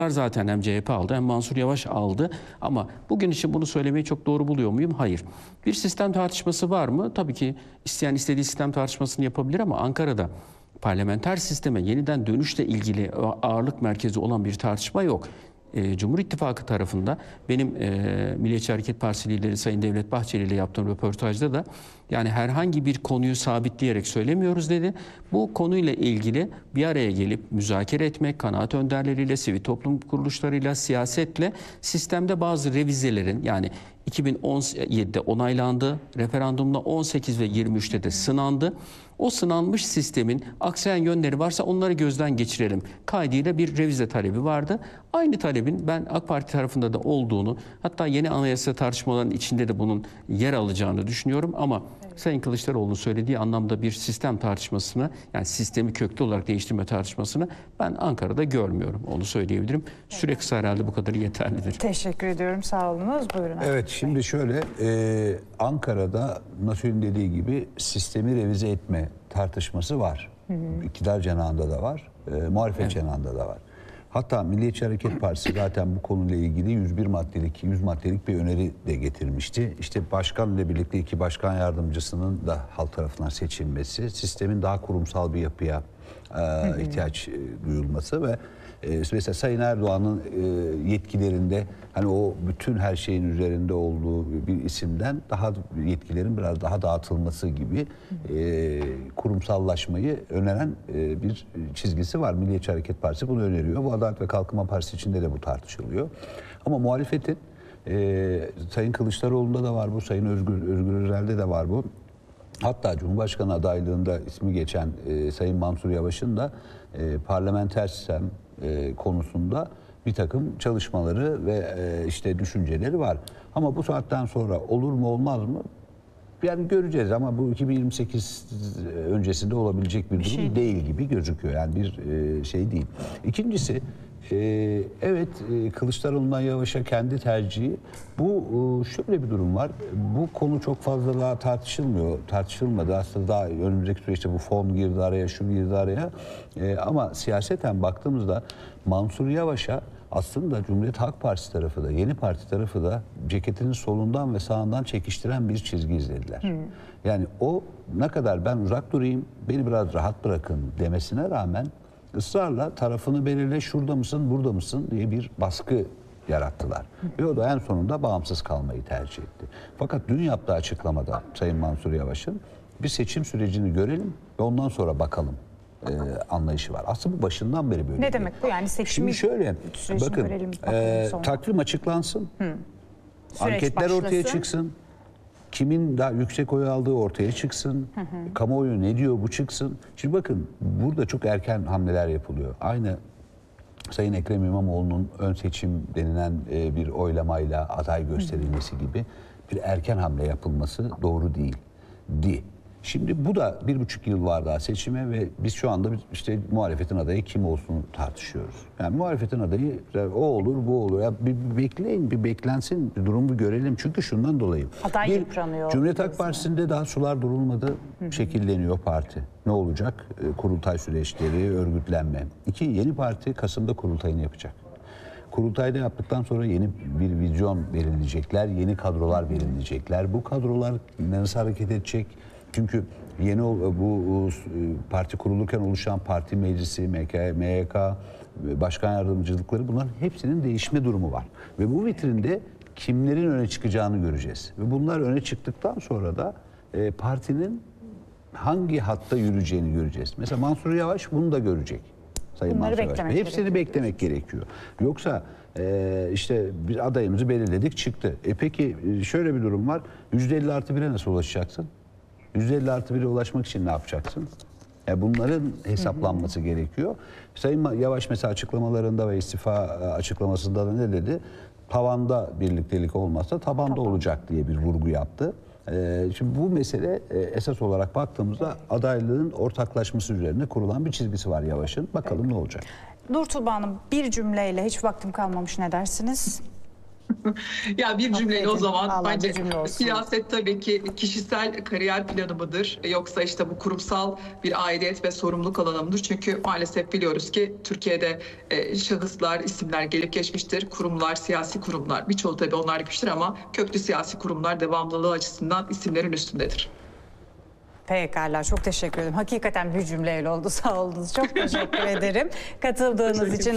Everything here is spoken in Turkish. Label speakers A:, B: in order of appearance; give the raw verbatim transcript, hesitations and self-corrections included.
A: zaten hem C H P aldı hem Mansur Yavaş aldı. Ama bugün için bunu söylemeyi çok doğru buluyor muyum? Hayır. Bir sistem tartışması var mı? Tabii ki isteyen istediği sistem tartışmasını yapabilir ama Ankara'da parlamenter sisteme yeniden dönüşle ilgili ağırlık merkezi olan bir tartışma yok. E, Cumhur İttifakı tarafında benim e, Milliyetçi Hareket Partisi lideri Sayın Devlet Bahçeli ile yaptığım röportajda da yani herhangi bir konuyu sabitleyerek söylemiyoruz dedi. Bu konuyla ilgili bir araya gelip müzakere etmek, kanaat önderleriyle, sivil toplum kuruluşlarıyla, siyasetle sistemde bazı revizelerin yani iki bin on yedide onaylandı, referandumda on sekiz ve yirmi üçte de sınandı. O sınanmış sistemin aksayan yönleri varsa onları gözden geçirelim kaydıyla bir revize talebi vardı. Aynı talebin ben AK Parti tarafında da olduğunu, hatta yeni anayasa tartışmalarının içinde de bunun yer alacağını düşünüyorum. Ama evet, Sayın Kılıçdaroğlu'nun söylediği anlamda bir sistem tartışmasını, yani sistemi köklü olarak değiştirme tartışmasını ben Ankara'da görmüyorum. Onu söyleyebilirim. Süre kısa herhalde bu kadar yeterlidir.
B: Teşekkür ediyorum. Sağ olunuz. Buyurun.
C: Evet, şimdi şöyle e, Ankara'da Nasuh'un dediği gibi sistemi revize etme tartışması var. Hı hı. İktidar cenahında da var, e, muhalefet evet. cenahında da var. Hatta Milliyetçi Hareket Partisi zaten bu konuyla ilgili yüz bir maddelik, yüz maddelik bir öneri de getirmişti. İşte başkan ile birlikte iki başkan yardımcısının da halk tarafından seçilmesi, sistemin daha kurumsal bir yapıya e, ihtiyaç e, duyulması ve e, mesela Sayın Erdoğan'ın e, yetkilerinde hani o bütün her şeyin üzerinde olduğu bir isimden daha yetkilerin biraz daha dağıtılması gibi e, kurumsallaşmayı öneren e, bir çizgisi var. Milliyetçi Hareket Partisi bunu öneriyor. Bu Adalet ve Kalkınma Partisi içinde de bu tartışılıyor. Ama muhalefetin e, Sayın Kılıçdaroğlu'nda da var bu, Sayın Özgür, Özgür Özel'de de var bu. Hatta Cumhurbaşkanı adaylığında ismi geçen e, Sayın Mansur Yavaş'ın da e, parlamenter sistem e, konusunda bir takım çalışmaları ve e, işte düşünceleri var. Ama bu saatten sonra olur mu olmaz mı? Yani göreceğiz ama bu iki bin yirmi sekiz öncesinde olabilecek bir, bir durum şey değil gibi gözüküyor. Yani bir e, şey değil. İkincisi e, evet e, Kılıçdaroğlu'ndan Yavaş'a kendi tercihi. Bu e, şöyle bir durum var. Bu konu çok fazla daha tartışılmıyor. Tartışılmadı. Aslında daha önümüzdeki süreçte bu fon girdi araya, şu girdi araya. E, ama siyaseten baktığımızda Mansur Yavaş'a aslında Cumhuriyet Halk Partisi tarafı da, Yeni Parti tarafı da ceketinin solundan ve sağından çekiştiren bir çizgi izlediler. Hmm. Yani o ne kadar ben uzak durayım, beni biraz rahat bırakın demesine rağmen ısrarla tarafını belirle, şurada mısın, burada mısın diye bir baskı yarattılar. Hmm. Ve o da en sonunda bağımsız kalmayı tercih etti. Fakat dün yaptığı açıklamada Sayın Mansur Yavaş'ın bir seçim sürecini görelim ve ondan sonra bakalım E, anlayışı var. Aslında bu başından beri böyle.
B: Ne demek bu yani seçimi?
C: Şimdi şöyle bakın görelim, e, takvim açıklansın. Hı. Anketler başlasın. Ortaya çıksın. Kimin daha yüksek oy aldığı ortaya çıksın. Hı hı. Kamuoyu ne diyor bu çıksın. Şimdi bakın burada çok erken hamleler yapılıyor. Aynı Sayın Ekrem İmamoğlu'nun ön seçim denilen e, bir oylamayla aday gösterilmesi hı hı. gibi bir erken hamle yapılması doğru değil. Di. Şimdi bu da bir buçuk yıl var daha seçime ve biz şu anda işte muhalefetin adayı kim olsun tartışıyoruz. Yani muhalefetin adayı o olur bu olur. Ya bir, bir bekleyin, bir beklensin, bir durumu görelim. Çünkü şundan dolayı.
B: Aday
C: bir,
B: yıpranıyor.
C: Cumhuriyet Halk Partisi'nde daha sular durulmadı. Hı-hı. Şekilleniyor parti. Ne olacak? Kurultay süreçleri, örgütlenme. İki, yeni parti Kasım'da kurultayını yapacak. Kurultayda yaptıktan sonra yeni bir vizyon belirleyecekler, yeni kadrolar belirleyecekler. Bu kadrolar nasıl hareket edecek? Çünkü yeni bu parti kurulurken oluşan parti meclisi, M Y K, başkan yardımcılıkları bunların hepsinin değişme durumu var. Ve bu vitrinde kimlerin öne çıkacağını göreceğiz. Ve bunlar öne çıktıktan sonra da partinin hangi hatta yürüyeceğini göreceğiz. Mesela Mansur Yavaş bunu da görecek. Sayın
B: Bunları
C: Mansur Yavaş. Hepsini gerekiyor. beklemek gerekiyor. Yoksa e, işte bir adayımızı belirledik çıktı. E peki şöyle bir durum var. yüzde elli artı bire nasıl ulaşacaksın? yüzde elli artı bire ulaşmak için ne yapacaksın? Yani bunların hesaplanması hı hı. gerekiyor. Sayın Yavaş mesela açıklamalarında ve istifa açıklamasında da ne dedi? Tavanda birliktelik olmazsa tabanda tamam. olacak diye bir vurgu yaptı. Ee, şimdi bu mesele e, esas olarak baktığımızda evet. adaylığın ortaklaşması üzerine kurulan bir çizgisi var Yavaş'ın. Bakalım evet. ne olacak?
B: Nur Tuğba Hanım bir cümleyle hiç vaktim kalmamış ne dersiniz?
D: Ya bir cümleyle o
B: Affedin.
D: zaman
B: Vallahi
D: bence
B: bir cümle olsun.
D: siyaset tabii ki kişisel kariyer planı mıdır? Yoksa işte bu kurumsal bir aidiyet ve sorumluluk alanı mıdır? Çünkü maalesef biliyoruz ki Türkiye'de e, şahıslar, isimler gelip geçmiştir. Kurumlar, siyasi kurumlar, birçoğu tabii onlar gitmiştir ama köklü siyasi kurumlar devamlılığı açısından isimlerin üstündedir.
B: Pekala, çok teşekkür ederim. Hakikaten bir cümleyle oldu, sağ olunuz. Çok teşekkür ederim katıldığınız için.